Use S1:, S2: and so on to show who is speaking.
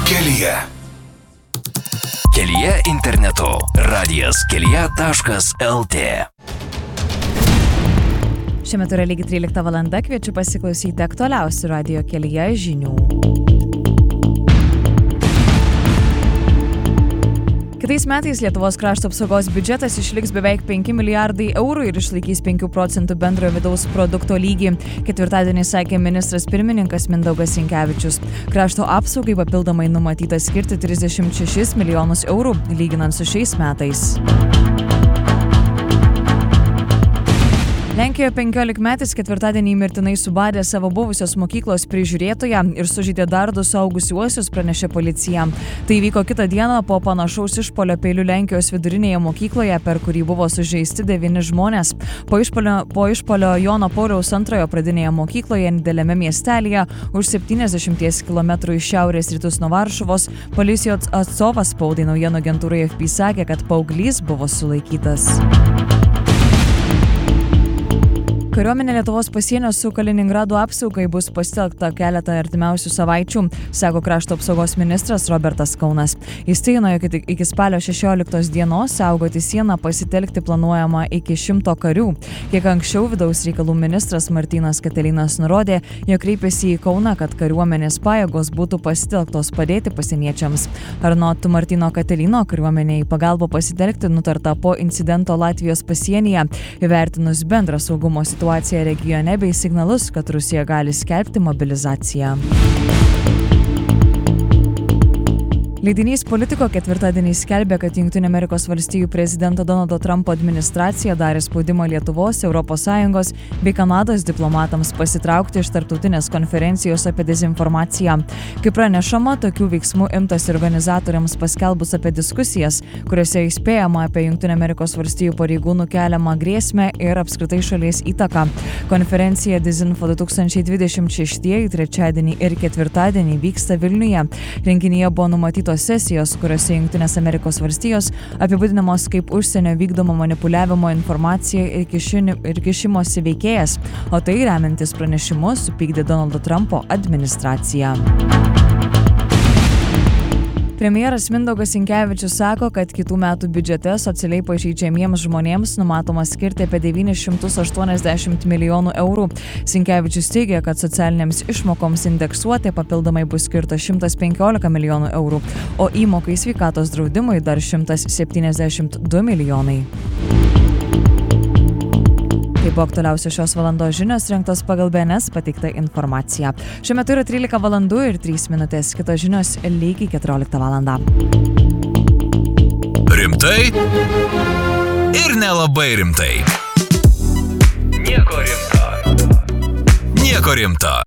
S1: Kelyje.
S2: Kelyje internetu. radijas.kelyje.lt.
S3: Šiuo metu yra lygiai 13 valanda, kviečiu pasiklausyti aktualiausių radijo Kelyje žinių. Kitais metais Lietuvos krašto apsaugos biudžetas išliks beveik 5 milijardai eurų ir išlaikys 5 procentų bendrojo vidaus produkto lygį. Ketvirtadienį sakė ministras pirmininkas Mindaugas Sinkevičius. Krašto apsaugai papildomai numatyta skirti 36 milijonus eurų, lyginant su šiais metais. Lenkijoje 15-metis ketvirtadienį mirtinai subadė savo buvusios mokyklos prižiūrėtoją ir sužeidė dar 2 suaugusiuosius, pranešė policija. Tai vyko kitą dieną po panašaus išpuolio peiliu Lenkijos vidurinėje mokykloje, per kurį buvo sužeisti 9 žmonės. Po išpuolio Jono Pauliaus II pradinėje mokykloje nedideliame miestelyje už 70 km į šiaurės rytus nuo Varšuvos policijos atstovas spaudai naujienų agentūrai FP sakė, kad paauglys buvo sulaikytas. Kariuomenė Lietuvos pasienio su Kaliningrado apsaugai bus pasitelkta keletą artimiausių savaičių, sako krašto apsaugos ministras Robertas Kaunas. Jis tikino, jog iki spalio 16 dienos saugoti sieną pasitelkti planuojama iki 100 karių. Kiek anksčiau vidaus reikalų ministras Martynas Katilinas nurodė, jog kreipėsi į Kauną, kad kariuomenės pajėgos būtų pasitelktos padėti pasieniečiams. Anot Martyno Katilino, kariuomenei pagalbą pasitelkti nutarta po incidento Latvijos pasienyje, įvertinus bendrą saugumo situaciją regione bei signalus, kad Rusija gali skelbti mobilizaciją. Leidinys Politico ketvirtadienį skelbė, kad Jungtinių Amerikos valstijų prezidento Donaldo Trumpo administracija darė spaudimą Lietuvos, ES bei Kanados diplomatams pasitraukti iš tarptautinės konferencijos apie dezinformaciją. Kaip pranešama, tokių veiksmų imtas organizatoriams paskelbus apie diskusijas, kuriuose įspėjama apie Jungtinių Amerikos valstijų pareigūnų keliamą grėsmę ir apskritai šalies įtaką. Konferencija Dizinfo 2026 trečiadienį ir ketvirtadienį vyksta Vilniuje. Renginyje buvo numatytos sesijos, kuriuose Jungtinės Amerikos valstijos apibūdinamos kaip užsienio vykdomo manipuliavimo informacija ir kišimosi veikėjas, o tai remiantis pranešimu supykdė Donaldo Trumpo administraciją. Premjeras Mindaugas Sinkevičius sako, kad kitų metų biudžete socialiai pažeidžiamiems žmonėms numatoma skirti apie 980 milijonų eurų. Sinkevičius teigia, kad socialinėms išmokoms indeksuoti papildomai bus skirta 115 milijonų eurų, o įmokai sveikatos draudimui dar 172 milijonai. Tai buvo aktualiausios šios valandos žinios, rengtos pagal BNS pateiktą informaciją. Šiuo metu yra 13 valandų ir 3 minutės. Kitos žinios lygiai 14 valandą.
S1: Rimtai ir nelabai rimtai. Nieko rimto.